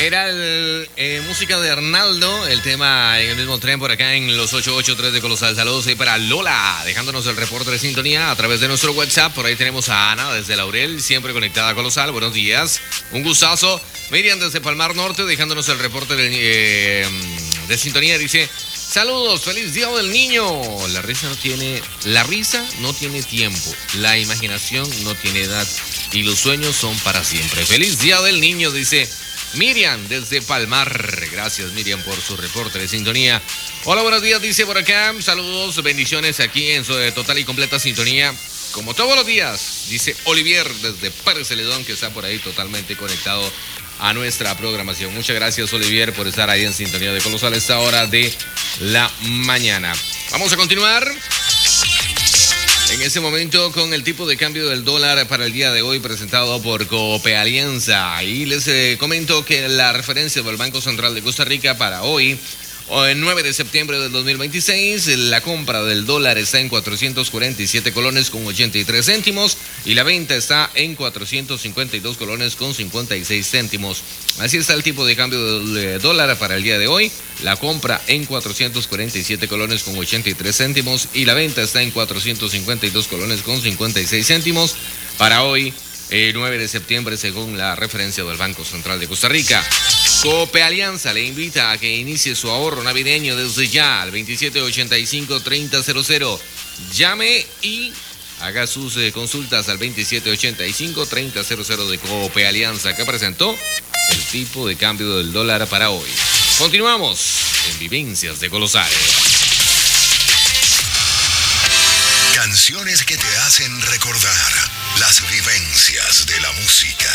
Era música de Arnaldo, el tema en el mismo tren por acá en los 883 de Colosal. Saludos ahí para Lola, dejándonos el reporte de sintonía a través de nuestro WhatsApp. Por ahí tenemos a Ana desde Laurel, siempre conectada a Colosal. Buenos días, un gustazo. Miriam desde Palmar Norte, dejándonos el reporte de sintonía. Dice, saludos, feliz día del niño. La risa no tiene tiempo, la imaginación no tiene edad y los sueños son para siempre. Feliz día del niño, dice Miriam desde Palmar. Gracias, Miriam, por su reporte de sintonía. Hola, buenos días, dice por acá. Saludos, bendiciones aquí en su total y completa sintonía. Como todos los días, dice Olivier desde Pérez Celedón, que está por ahí totalmente conectado a nuestra programación. Muchas gracias, Olivier, por estar ahí en sintonía de Colosal a esta hora de la mañana. Vamos a continuar en ese momento con el tipo de cambio del dólar para el día de hoy presentado por Copealianza. Y les comento que la referencia del Banco Central de Costa Rica para hoy, el 9 de septiembre del 2026, la compra del dólar está en 447 colones con 83 céntimos y la venta está en 452 colones con 56 céntimos. Así está el tipo de cambio del dólar para el día de hoy. La compra en 447 colones con 83 céntimos y la venta está en 452 colones con 56 céntimos para hoy, 9 de septiembre, según la referencia del Banco Central de Costa Rica. Copealianza le invita a que inicie su ahorro navideño desde ya al 2785-3000. Llame y haga sus consultas al 2785-3000 de Copealianza, que presentó el tipo de cambio del dólar para hoy. Continuamos en Vivencias de Colosal. Canciones que te hacen recordar las vivencias de la música.